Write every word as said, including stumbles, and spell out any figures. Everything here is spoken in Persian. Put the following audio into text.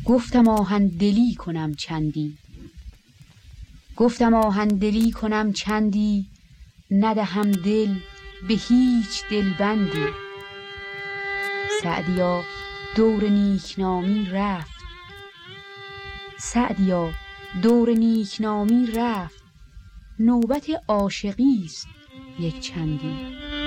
گفتم آهن دلی کنم چندی، گفتم آهن دلی کنم چندی، ندهم دل به هیچ دلبندی. سعدیا دور نیکنامی رفت، سعدیا دور نیکنامی رفت، نوبت عاشقی است یک چندی.